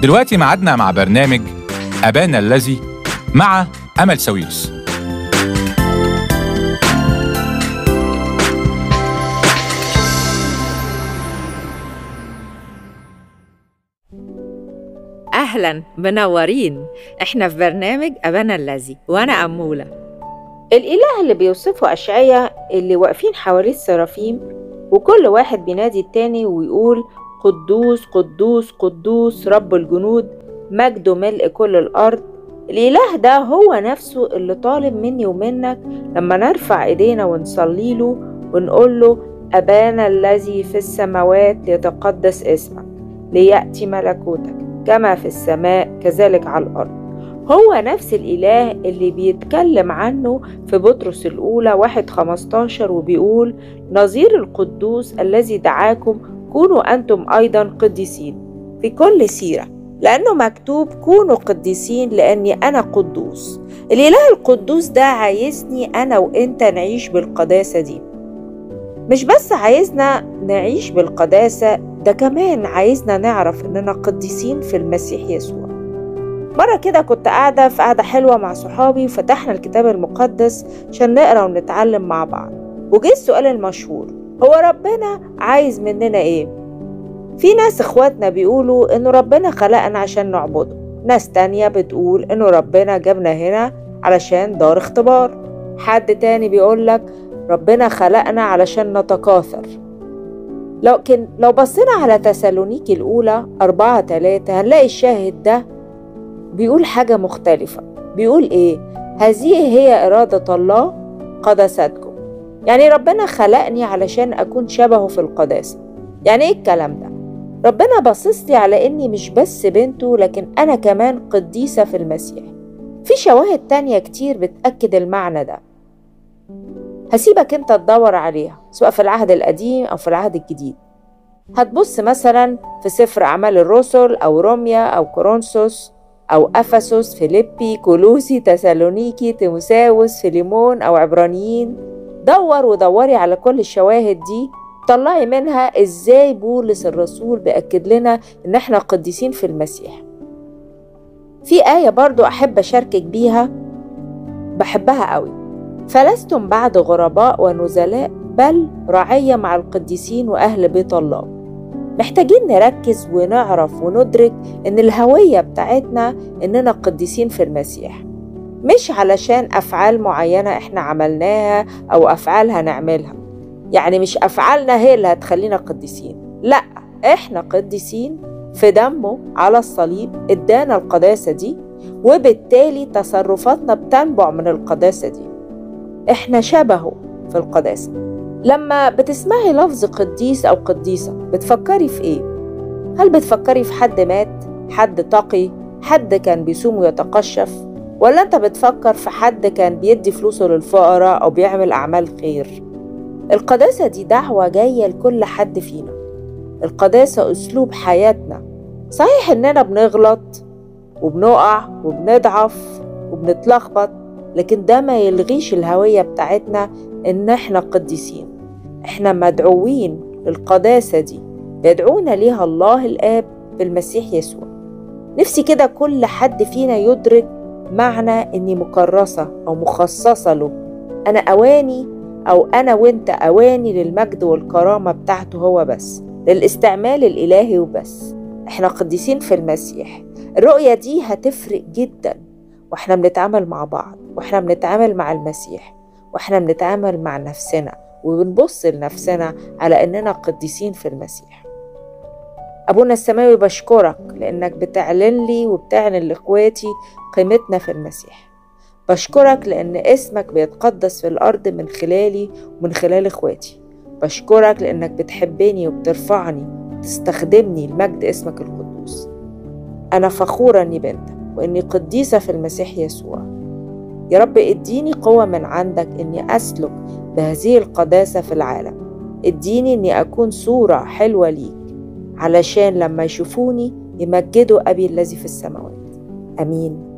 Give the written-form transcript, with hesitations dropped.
دلوقتي معادنا مع برنامج أبانا الذي مع أمل ساويرس. أهلاً، منورين. إحنا في برنامج أبانا الذي وأنا أمولة. الإله اللي بيوصفه أشعياء اللي واقفين حواليه السرافيم، وكل واحد بينادي التاني ويقول قدوس قدوس قدوس رب الجنود، مجده ملء كل الأرض. الإله ده هو نفسه اللي طالب مني ومنك لما نرفع إيدينا ونصلي له ونقول له أبانا الذي في السماوات ليتقدس اسمك، ليأتي ملكوتك كما في السماء كذلك على الأرض. هو نفس الإله اللي بيتكلم عنه في بطرس الأولى 1:15 وبيقول نظير القدوس الذي دعاكم كونوا أنتم أيضا قديسين في كل سيرة، لأنه مكتوب كونوا قديسين لأني أنا قدوس. الإله القدوس ده عايزني أنا وإنت نعيش بالقداسة دي. مش بس عايزنا نعيش بالقداسة، ده كمان عايزنا نعرف إننا قديسين في المسيح يسوع. مرة كده كنت قاعدة في قاعدة حلوة مع صحابي وفتحنا الكتاب المقدس عشان نقرأ ونتعلم مع بعض، وجه السؤال المشهور: هو ربنا عايز مننا إيه؟ في ناس إخواتنا بيقولوا إنه ربنا خلقنا عشان نعبده، ناس تانية بتقول إنه ربنا جابنا هنا علشان دار اختبار، حد تاني بيقولك ربنا خلقنا علشان نتكاثر. لكن لو بصينا على تسالونيكي الأولى 4:3 هنلاقي الشاهد ده بيقول حاجة مختلفة. بيقول إيه؟ هذه هي إرادة الله قداستكم. يعني ربنا خلقني علشان أكون شبهه في القداسة. يعني إيه الكلام ده؟ ربنا باصصلي على إني مش بس بنته، لكن أنا كمان قديسة في المسيح. في شواهد تانية كتير بتأكد المعنى ده، هسيبك انت تدور عليها سواء في العهد القديم أو في العهد الجديد. هتبص مثلا في سفر أعمال الرسل أو روميا أو كورنثوس أو أفسس، فيليبي، كولوسي، تسالونيكي، تيموثاوس، فيليمون أو عبرانيين. دور ودوري على كل الشواهد دي، طلعي منها إزاي بولس الرسول بيأكد لنا إن احنا قديسين في المسيح. في آية برضو أحب أشاركك بيها، بحبها قوي: فلستم بعد غرباء ونزلاء بل رعية مع القديسين وأهل بيت الله. محتاجين نركز ونعرف وندرك إن الهوية بتاعتنا إننا قديسين في المسيح، مش علشان أفعال معينة إحنا عملناها أو أفعال هنعملها. يعني مش أفعالنا هي اللي هتخلينا قديسين، لأ، إحنا قديسين في دمه على الصليب إدانا القداسة دي، وبالتالي تصرفاتنا بتنبع من القداسة دي. إحنا شبهه في القداسة. لما بتسمعي لفظ قديس أو قديسة بتفكري في إيه؟ هل بتفكري في حد مات؟ حد تقي؟ حد كان بيصوم ويتقشف؟ ولا أنت بتفكر في حد كان بيدي فلوسه للفقراء أو بيعمل أعمال خير؟ القداسة دي دعوة جاية لكل حد فينا. القداسة أسلوب حياتنا. صحيح إننا بنغلط وبنقع وبنضعف وبنتلخبط، لكن ده ما يلغيش الهوية بتاعتنا إن إحنا قديسين. إحنا مدعوين للقداسة دي، يدعونا ليها الله الآب بالمسيح يسوع. نفسي كده كل حد فينا يدرك معنى إني مكرسة أو مخصصة له. أنا أواني، أو أنا وإنت أواني للمجد والكرامة بتاعته هو بس، للاستعمال الإلهي وبس. إحنا قديسين في المسيح. الرؤية دي هتفرق جدا وإحنا بنتعامل مع بعض، وإحنا بنتعامل مع المسيح، وإحنا بنتعامل مع نفسنا وبنبص لنفسنا على إننا قديسين في المسيح. أبونا السماوي، بشكرك لأنك بتعلن لي وبتعلن لإخواتي قيمتنا في المسيح. بشكرك لأن اسمك بيتقدس في الأرض من خلالي ومن خلال إخواتي. بشكرك لأنك بتحبني وبترفعني وتستخدمني لمجد اسمك القدوس. أنا فخورة أني بنتك وأني قديسة في المسيح يسوع. يا رب اديني قوة من عندك أني أسلك بهذه القداسة في العالم. اديني أني أكون صورة حلوة ليك علشان لما يشوفوني يمجدوا أبي الذي في السماوات. أمين.